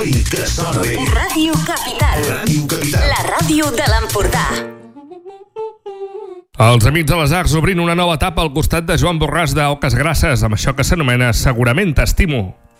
territori que sona bé. Ràdio Capital. Ràdio Capital. La ràdio de l'Empordà. Els Amics de les Arts obrint una nova etapa al costat de Joan Borràs d'Oques Grasses amb això que s'anomena Segurament t'estimo.